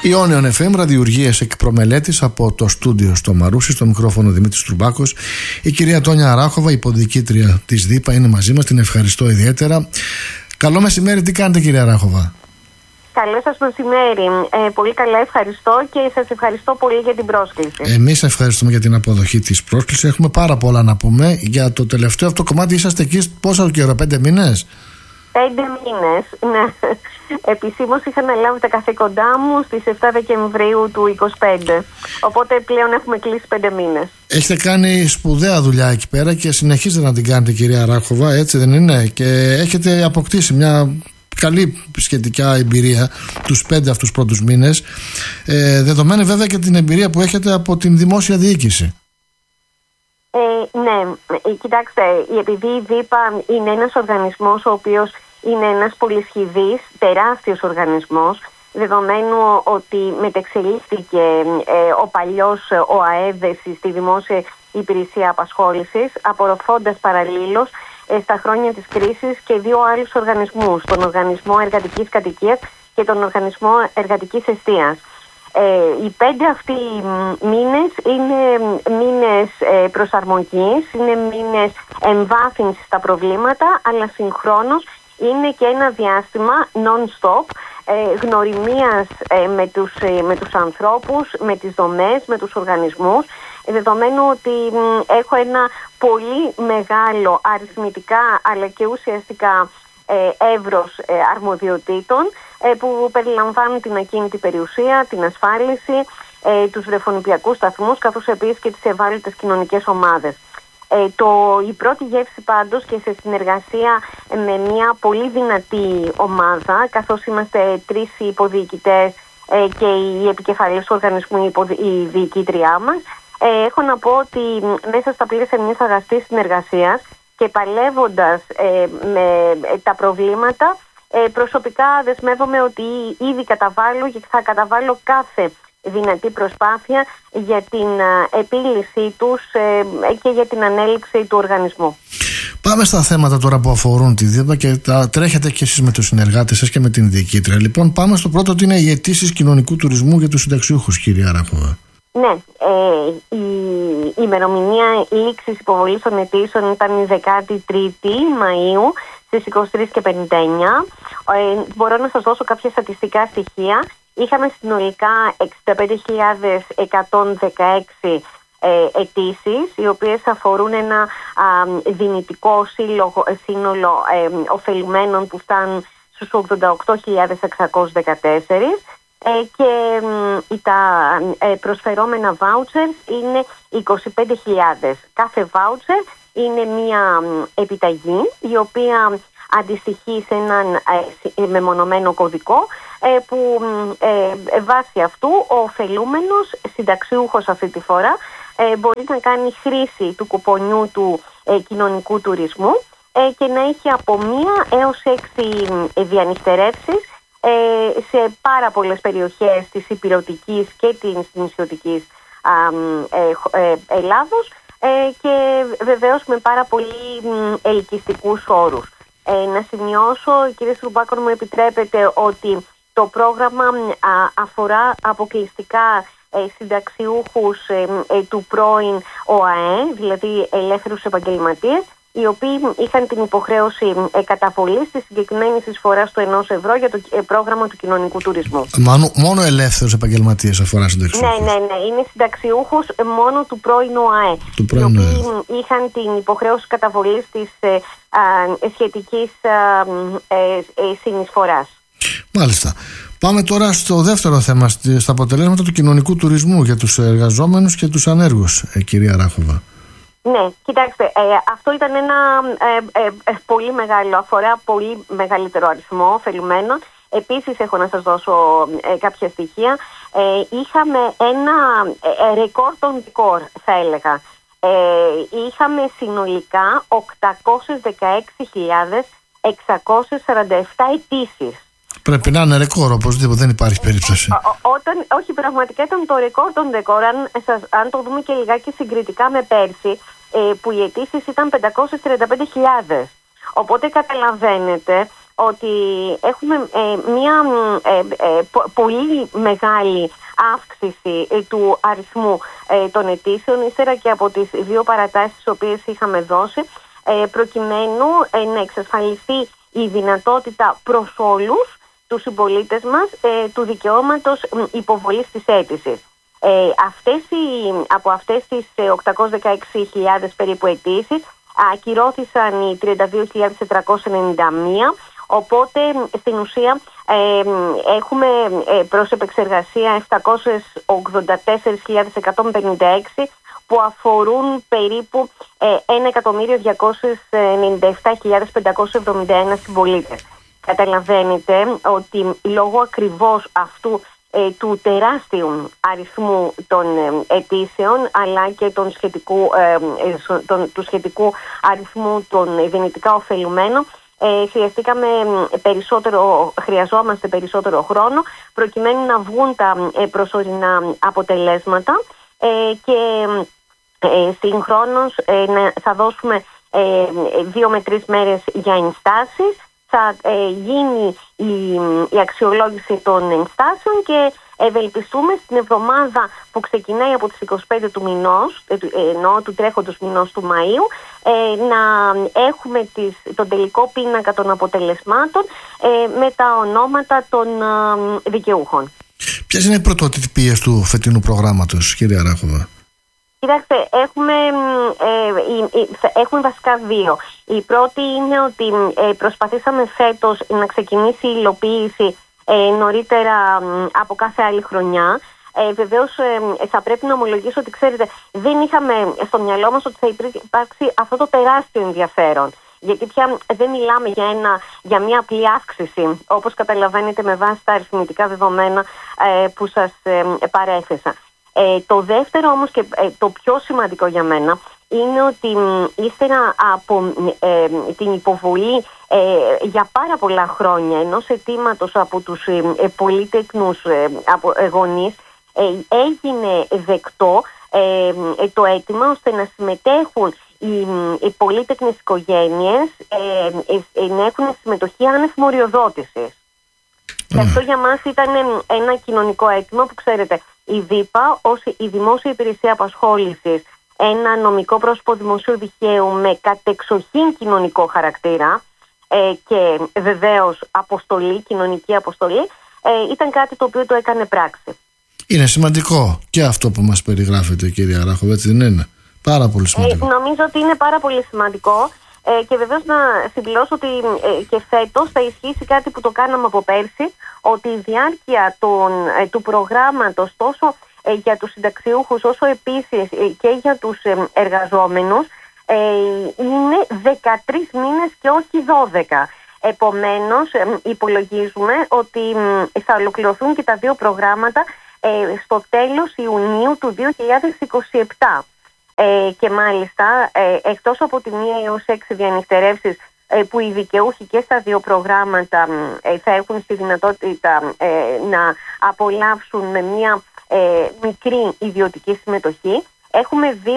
Ionion FM, ραδιουργίες εκ προμελέτης από το στούντιο στο Μαρούσι, στο μικρόφωνο Δημήτρης Τρουμπάκος. Η κυρία Τόνια Αράχοβα, υποδιοικήτρια της ΔΥΠΑ, είναι μαζί μας. Την ευχαριστώ ιδιαίτερα. Καλό μεσημέρι, τι κάνετε κυρία Αράχοβα? Καλό σας μεσημέρι. Πολύ καλά, ευχαριστώ και σας ευχαριστώ πολύ για την πρόσκληση. Εμείς ευχαριστούμε για την αποδοχή της πρόσκλησης. Έχουμε πάρα πολλά να πούμε. Για το τελευταίο αυτό κομμάτι είσαστε εκεί πόσο καιρό, 5 μήνες? 5 μήνες, ναι. Επισήμως είχα αναλάβει τα καθήκοντά μου στις 7 Δεκεμβρίου του 2025. Οπότε πλέον έχουμε κλείσει 5 μήνες. Έχετε κάνει σπουδαία δουλειά εκεί πέρα και συνεχίζετε να την κάνετε, κυρία Αράχοβα, έτσι δεν είναι? Και έχετε αποκτήσει μια καλή σχετικά εμπειρία τους 5 αυτούς πρώτους μήνες, δεδομένη βέβαια και την εμπειρία που έχετε από την δημόσια διοίκηση. Ναι, κοιτάξτε, επειδή η ΔΥΠΑ είναι ένας οργανισμός ο οποίος είναι ένας πολυσχηδής, τεράστιος οργανισμός, δεδομένου ότι μετεξελίχθηκε ο παλιός ΟΑΕΔ στη δημόσια υπηρεσία απασχόλησης, απορροφώντας παραλλήλως στα χρόνια της κρίσης και 2 άλλους οργανισμούς, τον Οργανισμό Εργατικής Κατοικίας και τον Οργανισμό Εργατικής Εστίας. Οι 5 αυτοί μήνες είναι μήνες προσαρμογής, είναι μήνες εμβάθυνσης στα προβλήματα, αλλά συγχρόνως είναι και ένα διάστημα non-stop γνωριμίας με τους ανθρώπους, με τις δομές, με τους οργανισμούς, δεδομένου ότι έχω ένα πολύ μεγάλο αριθμητικά αλλά και ουσιαστικά εύρος αρμοδιοτήτων που περιλαμβάνουν την ακίνητη περιουσία, την ασφάλιση, τους βρεφονιπιακούς σταθμούς, καθώς επίσης και τις ευάλωτες κοινωνικές ομάδες. Η πρώτη γεύση πάντως, και σε συνεργασία με μια πολύ δυνατή ομάδα, καθώς είμαστε 3 υποδιοικητές και η επικεφαλής του οργανισμού, η διοικήτριά μας, έχω να πω ότι μέσα στα πλαίσια μιας αγαστής συνεργασίας και παλεύοντας με τα προβλήματα, προσωπικά δεσμεύομαι ότι ήδη καταβάλω και θα καταβάλω κάθε δυνατή προσπάθεια για την επίλυσή τους και για την ανέλυξη του οργανισμού. Πάμε στα θέματα τώρα που αφορούν τη ΔΥΠΑ και τα τρέχετε και εσείς με τους συνεργάτες σας και με την διοικήτρια. Λοιπόν, πάμε στο πρώτο, ότι είναι οι αιτήσεις κοινωνικού τουρισμού για τους συνταξιούχους, κυρία Αράχοβα. Ναι, η ημερομηνία λήξης υποβολής των αιτήσεων ήταν η 13η Μαΐου στις 23:59. Μπορώ να σας δώσω κάποια στατιστικά στοιχεία. Είχαμε συνολικά 65.116 αιτήσεις, οι οποίες αφορούν ένα δυνητικό σύνολο ωφελουμένων που φτάνουν στους 88.614. Και τα προσφερόμενα vouchers είναι 25.000. Κάθε voucher είναι μια επιταγή η οποία αντιστοιχεί σε έναν μεμονωμένο κωδικό που βάσει αυτού ο ωφελούμενος συνταξιούχος αυτή τη φορά μπορεί να κάνει χρήση του κουπονιού του κοινωνικού τουρισμού και να έχει από 1 έως 6 διανυχτερεύσεις σε πάρα πολλές περιοχές της υπηρωτικής και της νησιωτικής Ελλάδος και βεβαίως με πάρα πολύ ελκυστικούς όρους. Να σημειώσω, κύριε Στρουμπάκο, μου επιτρέπετε ότι το πρόγραμμα αφορά αποκλειστικά συνταξιούχους του πρώην ΟΑΕ, δηλαδή ελεύθερους επαγγελματίες, οι οποίοι είχαν την υποχρέωση καταβολής της συγκεκριμένης εισφοράς του 1 ευρώ για το πρόγραμμα του κοινωνικού τουρισμού. Μόνο ελεύθερους επαγγελματίες αφορά συνταξιούχους? Ναι, είναι συνταξιούχους μόνο του πρώην ΟΑΕ, οι οποίοι είχαν την υποχρέωση καταβολής της σχετικής συνεισφοράς. Μάλιστα. Πάμε τώρα στο δεύτερο θέμα, στα αποτελέσματα του κοινωνικού τουρισμού για τους εργαζόμενους και τους ανέργους, κυρία Αράχοβα. Ναι, κοιτάξτε, αυτό ήταν ένα πολύ μεγάλο, αφορά πολύ μεγαλύτερο αριθμό ωφελουμένων. Επίσης έχω να σας δώσω κάποια στοιχεία. Είχαμε ένα ρεκόρ των ρεκόρ, θα έλεγα. Είχαμε συνολικά 816.647 αιτήσεις. Πρέπει να είναι ρεκόρ, οπωσδήποτε, δεν υπάρχει περίπτωση. Όχι, πραγματικά ήταν το ρεκόρ των ρεκόρ. Αν το δούμε και λιγάκι συγκριτικά με πέρσι, που οι αιτήσεις ήταν 535.000. Οπότε καταλαβαίνετε ότι έχουμε μια πολύ μεγάλη αύξηση του αριθμού των αιτήσεων, ύστερα και από τις 2 παρατάσεις τις οποίες είχαμε δώσει, προκειμένου να εξασφαλιστεί η δυνατότητα προς όλους τους συμπολίτες μας του δικαιώματος υποβολής της αίτησης. Από αυτές τις 816.000 περίπου αιτήσεις ακυρώθησαν οι 32.491, οπότε στην ουσία έχουμε προς επεξεργασία 784.156 που αφορούν περίπου 1.297.571 συμπολίτες. Καταλαβαίνετε ότι λόγω ακριβώς αυτού του τεράστιου αριθμού των αιτήσεων, αλλά και του σχετικού αριθμού των δυνητικά ωφελουμένων, χρειαζόμαστε περισσότερο χρόνο προκειμένου να βγουν τα προσωρινά αποτελέσματα και συγχρόνως θα δώσουμε 2 με 3 μέρες για ενστάσεις. Θα γίνει η αξιολόγηση των ενστάσεων και ευελπιστούμε στην εβδομάδα που ξεκινάει από τις 25 του μηνός, του τρέχοντος μηνός του Μαΐου, να έχουμε τον τελικό πίνακα των αποτελεσμάτων με τα ονόματα των δικαιούχων. Ποιες είναι οι πρωτοτυπίες του φετινού προγράμματος, κυρία Ράχοβα? Κοιτάξτε, έχουμε βασικά 2. Η πρώτη είναι ότι προσπαθήσαμε φέτος να ξεκινήσει η υλοποίηση νωρίτερα από κάθε άλλη χρονιά. Βεβαίως θα πρέπει να ομολογήσω ότι, ξέρετε, δεν είχαμε στο μυαλό μας ότι θα υπάρξει αυτό το τεράστιο ενδιαφέρον. Γιατί πια δεν μιλάμε για μια απλή αύξηση, όπως καταλαβαίνετε με βάση τα αριθμητικά δεδομένα που σας παρέθεσα. Το δεύτερο όμως και το πιο σημαντικό για μένα είναι ότι ύστερα από την υποβολή για πάρα πολλά χρόνια ενός αιτήματος από τους πολύτεκνους γονείς, έγινε δεκτό το αίτημα ώστε να συμμετέχουν οι πολύτεκνες οικογένειες, να έχουν συμμετοχή άνευ μοριοδότησης. Και αυτό για μας ήταν ένα κοινωνικό αίτημα που, ξέρετε, η ΔΥΠΑ ως η Δημόσια Υπηρεσία Απασχόλησης, ένα νομικό πρόσωπο δημοσίου δικαίου με κατεξοχήν κοινωνικό χαρακτήρα και βεβαίως κοινωνική αποστολή, ήταν κάτι το οποίο το έκανε πράξη. Είναι σημαντικό και αυτό που μας περιγράφετε, κυρία Ράχοβα, έτσι δεν είναι? Πάρα πολύ σημαντικό. Νομίζω ότι είναι πάρα πολύ σημαντικό. Και βεβαίως να συμπληρώσω ότι και φέτος θα ισχύσει κάτι που το κάναμε από πέρσι, ότι η διάρκεια του προγράμματος τόσο για τους συνταξιούχους όσο επίσης και για τους εργαζόμενους είναι 13 μήνες και όχι 12. Επομένως υπολογίζουμε ότι θα ολοκληρωθούν και τα 2 προγράμματα στο τέλος Ιουνίου του 2027. Και μάλιστα εκτός από τη 1 έως 6 διανυκτερεύσεις που οι δικαιούχοι και στα 2 προγράμματα θα έχουν στη δυνατότητα να απολαύσουν με μια μικρή ιδιωτική συμμετοχή, έχουμε 2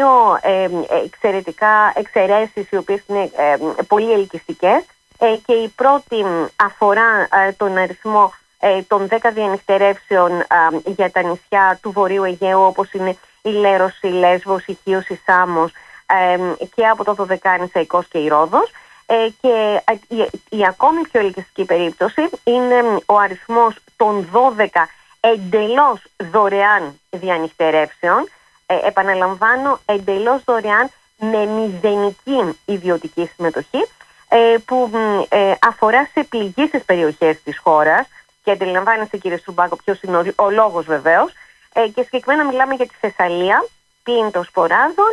εξαιρετικά εξαιρέσεις οι οποίες είναι πολύ ελκυστικές και η πρώτη αφορά τον αριθμό των 10 διανυκτερεύσεων για τα νησιά του Βορείου Αιγαίου, όπως είναι η Λέros, η Λέσβος, η Χίος, η Σάμος και από το Δωδεκάνησα, η Κos και η Ρόδος. Και η ακόμη πιο ελκυστική περίπτωση είναι ο αριθμός των 12 εντελώς δωρεάν διανυκτερεύσεων. Επαναλαμβάνω, εντελώς δωρεάν με μηδενική ιδιωτική συμμετοχή, που αφορά σε πληγήσεις περιοχές της χώρας. Και αντιλαμβάνεστε, κύριε Στρουμπάκο, ποιος είναι ο λόγος βεβαίως. Και συγκεκριμένα μιλάμε για τη Θεσσαλία, πλην των Σποράδων,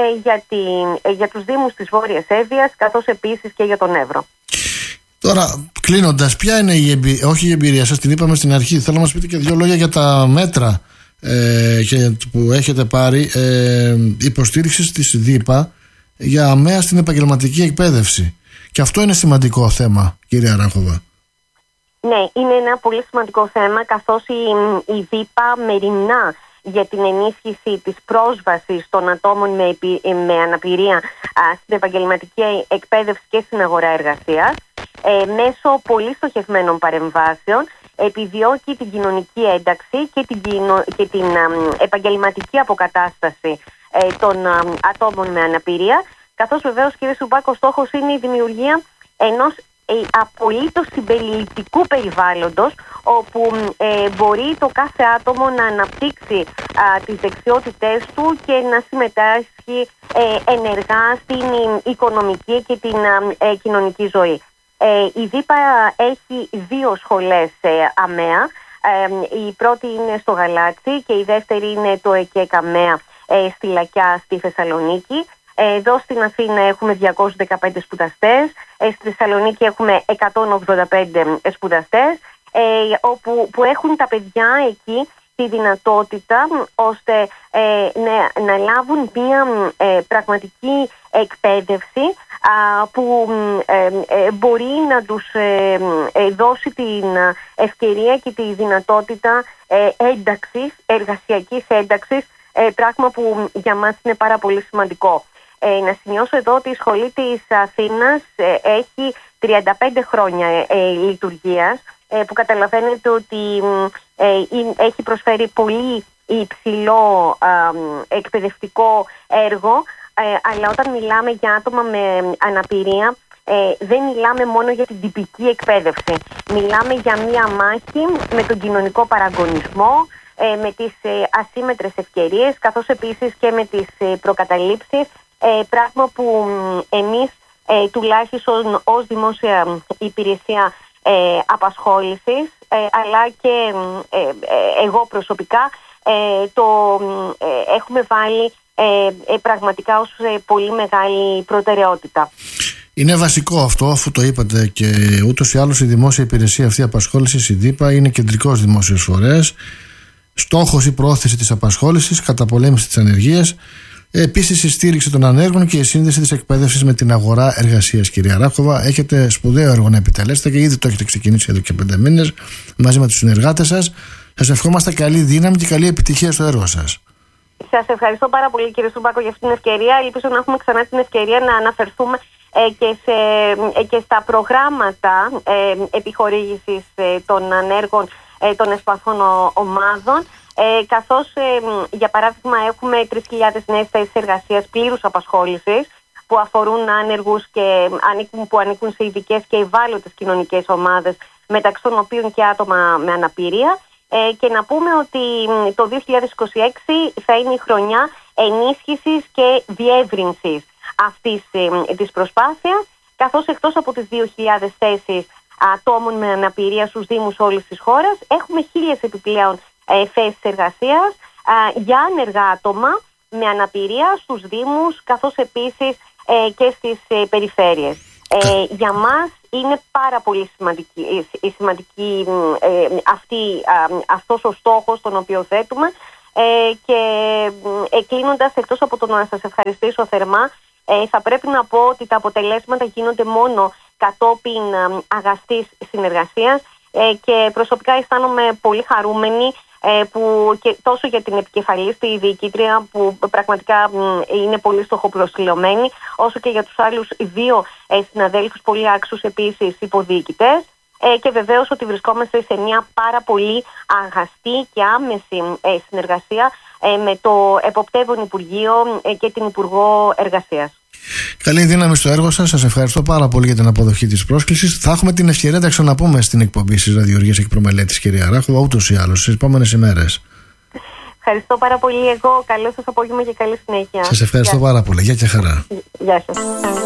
για τους Δήμους της Βόρειας Εύβοιας, καθώς επίσης και για τον Εύρο. Τώρα, κλείνοντας, ποια είναι όχι η εμπειρία σας, την είπαμε στην αρχή, θέλω να μας πείτε και 2 λόγια για τα μέτρα που έχετε πάρει υποστήριξης της ΔΥΠΑ για αμαία στην επαγγελματική εκπαίδευση. Και αυτό είναι σημαντικό θέμα, κυρία Ράχοβα. Ναι, είναι ένα πολύ σημαντικό θέμα, καθώς η ΔΥΠΑ μεριμνά για την ενίσχυση της πρόσβασης των ατόμων με αναπηρία στην επαγγελματική εκπαίδευση και στην αγορά εργασίας. μέσω πολύ στοχευμένων παρεμβάσεων επιδιώκει την κοινωνική ένταξη και την επαγγελματική αποκατάσταση των ατόμων με αναπηρία, καθώς βεβαίως, κύριε Σουμπάκο, ο στόχος είναι η δημιουργία ενός απολύτως συμπεριληπτικού περιβάλλοντος, όπου μπορεί το κάθε άτομο να αναπτύξει τις δεξιότητές του και να συμμετάσχει ενεργά στην οικονομική και την κοινωνική ζωή. Η ΔΥΠΑ έχει 2 σχολές ΑΜΕΑ. Η πρώτη είναι στο Γαλάτσι και η δεύτερη είναι το ΕΚΕΚ ΑΜΕΑ στη Λακιά, στη Θεσσαλονίκη. Εδώ στην Αθήνα έχουμε 215 σπουδαστές, στη Θεσσαλονίκη έχουμε 185 σπουδαστές, που έχουν τα παιδιά εκεί τη δυνατότητα ώστε να λάβουν μια πραγματική εκπαίδευση που μπορεί να τους δώσει την ευκαιρία και τη δυνατότητα εργασιακής ένταξης, πράγμα που για μας είναι πάρα πολύ σημαντικό. Να σημειώσω εδώ ότι η Σχολή της Αθήνας έχει 35 χρόνια λειτουργίας, που καταλαβαίνετε ότι έχει προσφέρει πολύ υψηλό εκπαιδευτικό έργο, αλλά όταν μιλάμε για άτομα με αναπηρία δεν μιλάμε μόνο για την τυπική εκπαίδευση. Μιλάμε για μία μάχη με τον κοινωνικό παραγωνισμό, με τις ασύμμετρες ευκαιρίες, καθώς επίσης και με τις προκαταλήψεις, πράγμα που εμείς τουλάχιστον ως δημόσια υπηρεσία απασχόλησης, αλλά και εγώ προσωπικά έχουμε βάλει πραγματικά ως πολύ μεγάλη προτεραιότητα. Είναι βασικό αυτό, αφού το είπατε, και ούτως ή άλλως η δημόσια υπηρεσία αυτή απασχόλησης, η ΔΥΠΑ, είναι κεντρικός δημόσιος φορέας. Στόχος η προώθηση της απασχόλησης, καταπολέμηση της ανεργίας, επίσης η στήριξη των ανέργων και η σύνδεση της εκπαίδευσης με την αγορά εργασίας. Κυρία Ράχοβα, έχετε σπουδαίο έργο να επιτελέσετε και ήδη το έχετε ξεκινήσει εδώ και 5 μήνες μαζί με τους συνεργάτες σας. Σας ευχόμαστε καλή δύναμη και καλή επιτυχία στο έργο σας. Σας ευχαριστώ πάρα πολύ, κύριε Σουμπάκο, για αυτήν την ευκαιρία. Ελπίζω να έχουμε ξανά την ευκαιρία να αναφερθούμε και στα προγράμματα επιχορήγησης των ανέργων των ευπαθών ομάδων, καθώς για παράδειγμα έχουμε 3.000 νέες θέσεις εργασίας πλήρους απασχόλησης που αφορούν άνεργους και που ανήκουν σε ειδικές και ευάλωτες κοινωνικές ομάδες, μεταξύ των οποίων και άτομα με αναπηρία. Και να πούμε ότι το 2026 θα είναι η χρονιά ενίσχυσης και διεύρυνσης αυτής της προσπάθειας, καθώς εκτός από τις 2.000 θέσεις ατόμων με αναπηρία στους Δήμους όλης της χώρας, έχουμε 1.000 επιπλέον θέσεις εργασίας για άνεργα άτομα με αναπηρία στους Δήμους, καθώς επίσης και στις περιφέρειες. Για μας είναι πάρα πολύ σημαντική αυτός ο στόχος τον οποίο θέτουμε, και κλείνοντας, εκτός από το να σας ευχαριστήσω θερμά, θα πρέπει να πω ότι τα αποτελέσματα γίνονται μόνο κατόπιν αγαστής συνεργασίας, και προσωπικά αισθάνομαι πολύ χαρούμενη που και τόσο για την επικεφαλής, τη διοικήτρια, που πραγματικά είναι πολύ στοχοπροσιλωμένη, όσο και για τους άλλους 2 συναδέλφους πολύ άξιους επίσης υποδιοικητές, και βεβαίως ότι βρισκόμαστε σε μια πάρα πολύ αγαστή και άμεση συνεργασία με το εποπτεύον Υπουργείο και την Υπουργό Εργασίας. Καλή δύναμη στο έργο σας. Σας ευχαριστώ πάρα πολύ για την αποδοχή της πρόσκλησης. Θα έχουμε την ευκαιρία να ξαναπούμε στην εκπομπή της Ραδιοργίας και Προμελέτης, κυρία Ράχοβα, ούτως ή άλλως στις επόμενες ημέρες. Ευχαριστώ πάρα πολύ εγώ. Καλό σας απόγευμα και καλή συνέχεια. Σας ευχαριστώ πάρα πολύ. Γεια και χαρά. Γεια σας.